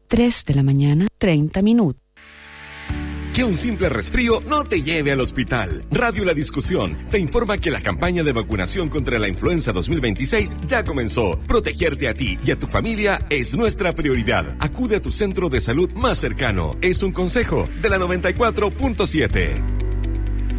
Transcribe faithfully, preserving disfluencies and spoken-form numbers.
tres de la mañana, treinta minutos. Que un simple resfrío no te lleve al hospital. Radio La Discusión te informa que la campaña de vacunación contra la influenza dos mil veintiséis ya comenzó. Protegerte a ti y a tu familia es nuestra prioridad. Acude a tu centro de salud más cercano. Es un consejo de la noventa y cuatro punto siete.